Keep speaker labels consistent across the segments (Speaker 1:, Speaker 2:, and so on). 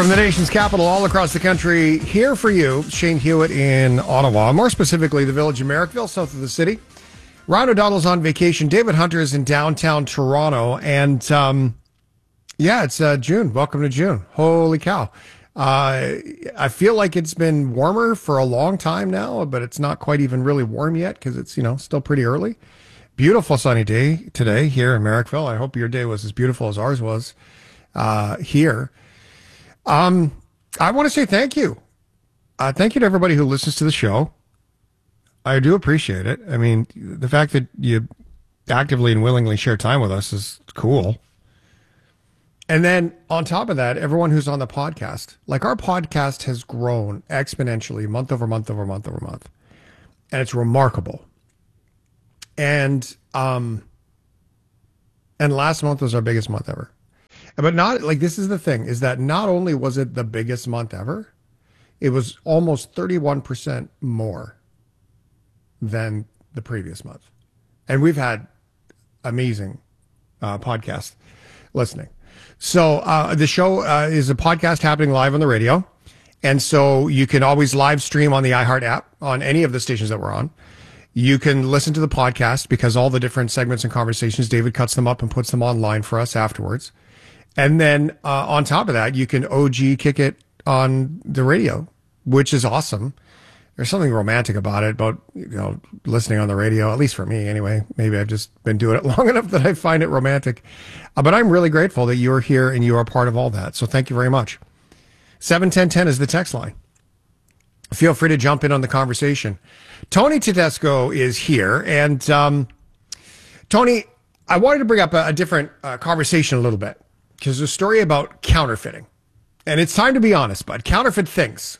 Speaker 1: From the nation's capital all across the country, here for you, Shane Hewitt in Ottawa, more specifically the village of Merrickville, south of the city. Ryan O'Donnell's on vacation. David Hunter is in downtown Toronto. And it's June. Welcome to June. Holy cow. I feel like it's been warmer for a long time now, but it's not quite even really warm yet because it's, still pretty early. Beautiful sunny day today here in Merrickville. I hope your day was as beautiful as ours was here. I want to say thank you. Thank you to everybody who listens to the show. I do appreciate it. I mean, the fact that you actively and willingly share time with us is cool. And then on top of that, everyone who's on the podcast, like our podcast has grown exponentially month over month over month over month. And it's remarkable. And last month was our biggest month ever. But not like, this is the thing, is that not only was it the biggest month ever, it was almost 31% more than the previous month. And we've had amazing podcast listening. So the show is a podcast happening live on the radio. And so you can always live stream on the iHeart app on any of the stations that we're on. You can listen to the podcast because all the different segments and conversations, David cuts them up and puts them online for us afterwards. And then on top of that, you can OG kick it on the radio, which is awesome. There's something romantic about it, about listening on the radio, at least for me anyway. Maybe I've just been doing it long enough that I find it romantic. But I'm really grateful that you're here and you are part of all that. So thank you very much. 71010 is the text line. Feel free to jump in on the conversation. Tony Tedesco is here. And Tony, I wanted to bring up a different conversation a little bit. Because there's a story about counterfeiting. And it's time to be honest, bud. Counterfeit things.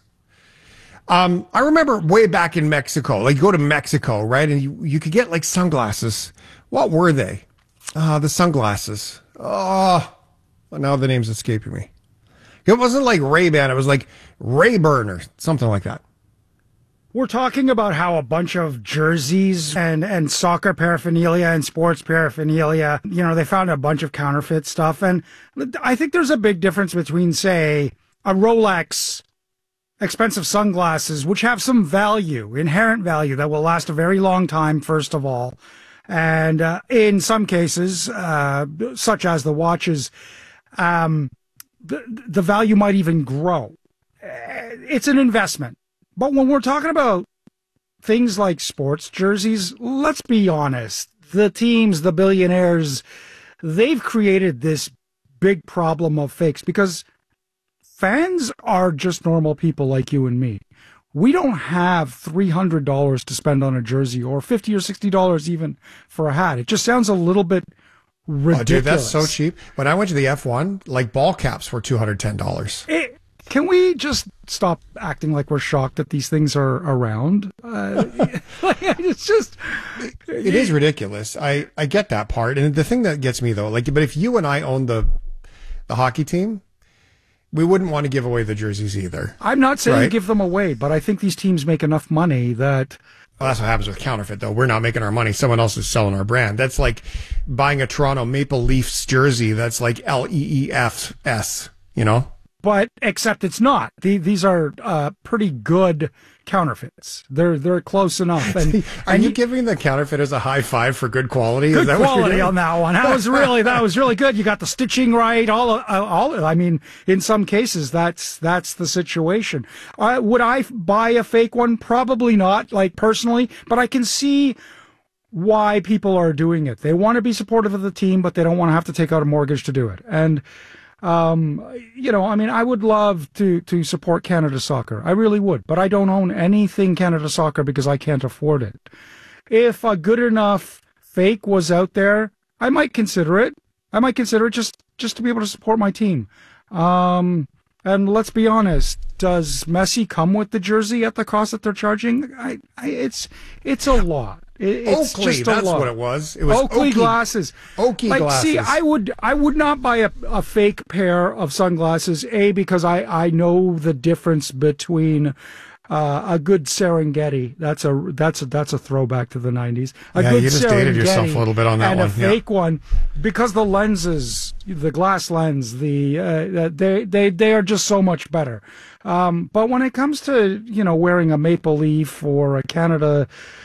Speaker 1: I remember way back in Mexico, like you go to Mexico, right? And you could get like sunglasses. What were they? The sunglasses. Oh, now the name's escaping me. It wasn't like Ray-Ban. It was like Ray-Burn or something like that.
Speaker 2: We're talking about how a bunch of jerseys and soccer paraphernalia and sports paraphernalia, they found a bunch of counterfeit stuff. And I think there's a big difference between, say, a Rolex, expensive sunglasses, which have some value, inherent value that will last a very long time, first of all. And in some cases, such as the watches, the value might even grow. It's an investment. But when we're talking about things like sports jerseys, let's be honest. The teams, the billionaires, they've created this big problem of fakes because fans are just normal people like you and me. We don't have $300 to spend on a jersey or $50 or $60 even for a hat. It just sounds a little bit ridiculous.
Speaker 1: Oh, dude, that's so cheap. When I went to the F1, like ball caps were $210.
Speaker 2: Can we just stop acting like we're shocked that these things are around? It's just...
Speaker 1: It is ridiculous. I get that part. And the thing that gets me, though, but if you and I owned the hockey team, we wouldn't want to give away the jerseys either.
Speaker 2: I'm not saying give them away, but I think these teams make enough money that...
Speaker 1: Well, that's what happens with counterfeit, though. We're not making our money. Someone else is selling our brand. That's like buying a Toronto Maple Leafs jersey that's like LEEFS,
Speaker 2: But except it's not. These are pretty good counterfeits. They're close enough. And
Speaker 1: are you giving the counterfeiters a high five for good quality?
Speaker 2: Good quality on that one. That was really good. You got the stitching right. All. I mean, in some cases, that's the situation. Would I buy a fake one? Probably not. Like personally, but I can see why people are doing it. They want to be supportive of the team, but they don't want to have to take out a mortgage to do it. And I would love to support Canada Soccer. I really would, but I don't own anything Canada Soccer because I can't afford it. If a good enough fake was out there, I might consider it. Just to be able to support my team. And let's be honest, does Messi come with the jersey at the cost that they're charging? It's a lot. It's
Speaker 1: Oakley,
Speaker 2: just
Speaker 1: that's
Speaker 2: lot.
Speaker 1: What it was. It was
Speaker 2: Oakley glasses.
Speaker 1: Oakley glasses.
Speaker 2: See, I would not buy a fake pair of sunglasses, because I know the difference between A good Serengeti. That's a throwback to the 90s. A
Speaker 1: Yeah,
Speaker 2: good
Speaker 1: you just dated yourself a little bit on that
Speaker 2: and
Speaker 1: one.
Speaker 2: a fake one, because the lenses, the glass lens, they are just so much better. But when it comes to wearing a maple leaf or a Canada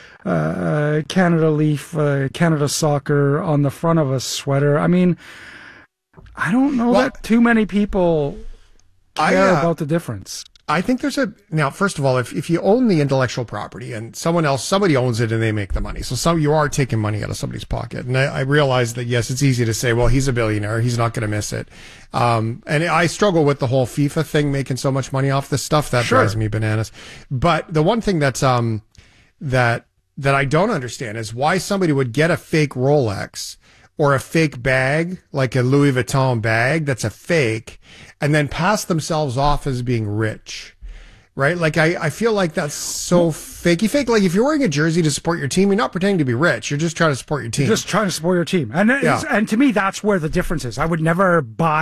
Speaker 2: leaf, Canada soccer on the front of a sweater, I mean, I don't know that too many people care about the difference.
Speaker 1: I think now, first of all, if you own the intellectual property and somebody owns it and they make the money. So you are taking money out of somebody's pocket. And I realize that, yes, it's easy to say, well, he's a billionaire. He's not going to miss it. And I struggle with the whole FIFA thing, making so much money off this stuff. That drives me bananas. But the one thing that's, that I don't understand is why somebody would get a fake Rolex or a fake bag, like a Louis Vuitton bag that's a fake, and then pass themselves off as being rich, right? Like, I feel like that's so fakey fake. Like, if you're wearing a jersey to support your team, you're not pretending to be rich. You're just trying to support your team.
Speaker 2: You're just trying to support your team. And to me, that's where the difference is. I would never buy